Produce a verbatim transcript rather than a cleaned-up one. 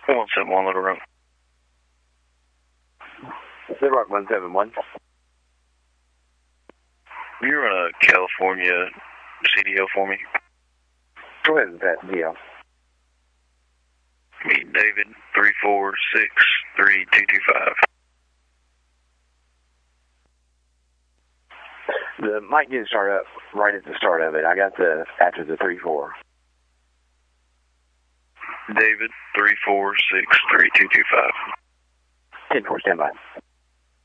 one seven one, Little Rock. Little Rock one seven one. Can you run a California C D L for me? Go ahead with that D L. Meet David, three four six three two two five. The mic didn't start up right at the start of it. I got the after the three four. David, three four six three two two five. ten four, stand by.